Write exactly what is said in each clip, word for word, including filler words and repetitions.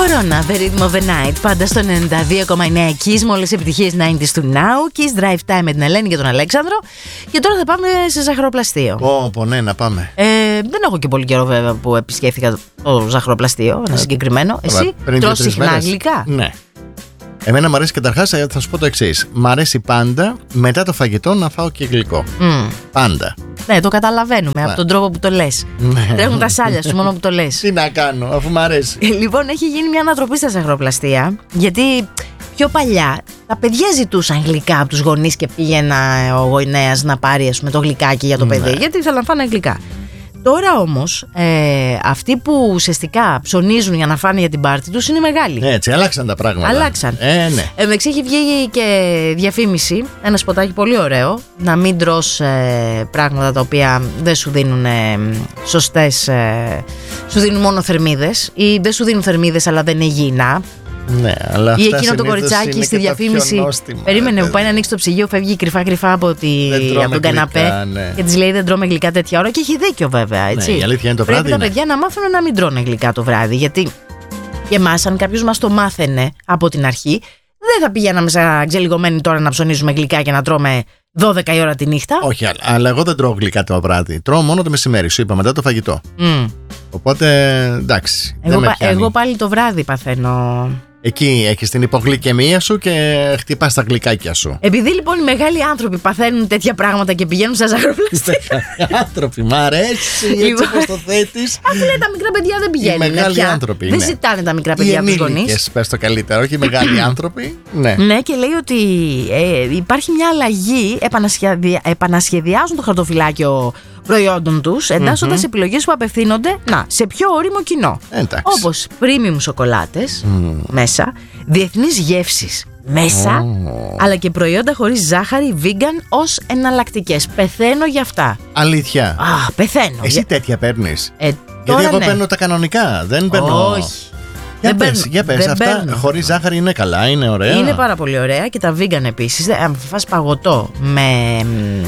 Κορώνα, The Rhythm of the Night. Πάντα στο ενενήντα δύο κόμμα εννέα Kiss, με όλες τις επιτυχίες ενενήντα του Now. Kiss Drive Time με την Ελένη και τον Αλέξανδρο. Και τώρα θα πάμε σε ζαχαροπλαστείο. Ω, πω, ναι, να πάμε. Ε, δεν έχω και πολύ καιρό βέβαια που επισκέφθηκα το ζαχαροπλαστείο, ένα συγκεκριμένο. Εσύ τρως συχνά γλυκά? Ναι. Εμένα μου αρέσει καταρχάς, θα σου πω το εξής. Μ' αρέσει πάντα μετά το φαγητό να φάω και γλυκό. Mm. Πάντα. Ναι, το καταλαβαίνουμε από τον τρόπο που το λες. Ναι. Τρέχουν τα σάλια σου μόνο που το λες. Τι να κάνω, αφού μ' αρέσει. Λοιπόν, έχει γίνει μια ανατροπή στα ζαχαροπλαστεία. Γιατί πιο παλιά τα παιδιά ζητούσαν γλυκά από τους γονείς και πήγαινα ο γονέας να πάρει, ας πούμε, το γλυκάκι για το παιδί. Ναι. Γιατί ήθελαν να φάνε γλυκά. Τώρα όμως ε, αυτοί που ουσιαστικά ψωνίζουν για να φάνε για την πάρτι τους είναι μεγάλοι. Έτσι, αλλάξαν τα πράγματα. Αλλάξαν. Ε, ναι. Ε, μεταξύ έχει βγει και διαφήμιση, ένα σποτάκι πολύ ωραίο. Να μην τρως ε, πράγματα τα οποία δεν σου δίνουν ε, σωστές, ε, σου δίνουν μόνο θερμίδες, ή δεν σου δίνουν θερμίδες αλλά δεν είναι υγιεινά. Ναι, αλλά ή εκείνο το κοριτσάκι στη διαφήμιση. Νόστιμα, περίμενε που πάει να ανοίξει το ψυγείο, φεύγει κρυφά-κρυφά από, τη, από τον καναπέ. Ναι. Και τη λέει δεν τρώμε γλυκά τέτοια ώρα. Και έχει δίκιο βέβαια. Έτσι. Ναι, η αλήθεια είναι το Πρέπει βράδυ. τα ναι. παιδιά να μάθουν να μην τρώνε γλυκά το βράδυ. Γιατί και εμάς, αν κάποιος μας το μάθαινε από την αρχή, δεν θα πηγαίναμε σαν ξελιγωμένοι τώρα να ψωνίζουμε γλυκά και να τρώμε δώδεκα η ώρα τη νύχτα. Όχι, αλλά εγώ δεν τρώω γλυκά το βράδυ. Τρώω μόνο το μεσημέρι, σου είπα, μετά το φαγητό. Mm. Οπότε εντάξει. Εγώ, πα, εγώ πάλι το βράδυ παθαίνω. Εκεί έχεις την υπογλυκαιμία σου και χτυπάς τα γλυκάκια σου. Επειδή λοιπόν οι μεγάλοι άνθρωποι παθαίνουν τέτοια πράγματα και πηγαίνουν στα ζαχαροπλαστεία. Άνθρωποι, μ' αρέσει έτσι όπως το θέτεις. Αφού λέει τα μικρά παιδιά δεν πηγαίνουν. Οι μεγάλοι πια. άνθρωποι. Δεν ναι. ζητάνε τα μικρά παιδιά από τους γονείς. Πες το καλύτερα, όχι οι μεγάλοι άνθρωποι. Ναι. Ναι, και λέει ότι ε, υπάρχει μια αλλαγή. Επανασχεδια... Επανασχεδιάζουν το χαρτοφυλάκιο προϊόντων τους, εντάσσοντας mm-hmm. επιλογές που απευθύνονται να, σε πιο όριμο κοινό. Όπως premium σοκολάτες mm. μέσα, διεθνείς γεύσεις μέσα, oh. αλλά και προϊόντα χωρίς ζάχαρη vegan ως εναλλακτικές. Πεθαίνω για αυτά. Αλήθεια? Α, πεθαίνω. Εσύ τέτοια παίρνεις? Ε, Γιατί εγώ ναι. παίρνω τα κανονικά, δεν παίρνω. Όχι. Για δεν πες, για πες, αυτά χωρίς ζάχαρη είναι καλά, είναι ωραία. Είναι πάρα πολύ ωραία και τα vegan επίσης. Αν φας παγωτό με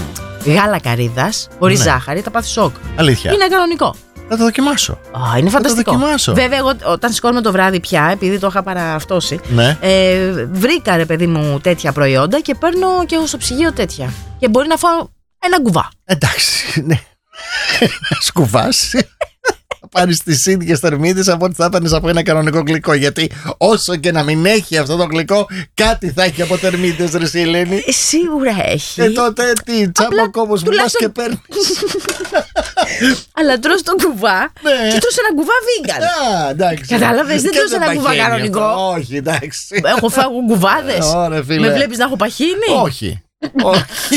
γάλα καρύδας χωρίς ναι. ζάχαρη, τα πάθεις σοκ. Αλήθεια? Είναι κανονικό. Θα το δοκιμάσω. Α, είναι φανταστικό. Θα το δοκιμάσω. Βέβαια, εγώ όταν σηκώνομαι το βράδυ πια, επειδή το είχα παραυτώσει, ναι. ε, βρήκα ρε παιδί μου τέτοια προϊόντα και παίρνω και εγώ στο ψυγείο τέτοια. Και μπορεί να φάω ένα κουβά. Εντάξει, ναι. Σκουβάς. Θα πάρεις τις ίδιες θερμίδες από ό,τι θα έπαιρνες από ένα κανονικό γλυκό. Γιατί όσο και να μην έχει αυτό το γλυκό, κάτι θα έχει από θερμίδες, ρε εσύ Ελένη. Ε, σίγουρα έχει. Ε, τότε τι, τσάμπο κόμμος μου πας και παίρνεις. Αλλά τρως τον κουβά ναι. και τρως ένα κουβά vegan. Α, εντάξει. Κατάλαβες, δεν τρως ένα κουβά κανονικό. Όχι, εντάξει. Έχω φάγω κουβάδες. Ωραία, φίλε. Με βλέπεις να έχω παχύνει? Όχι. Όχι.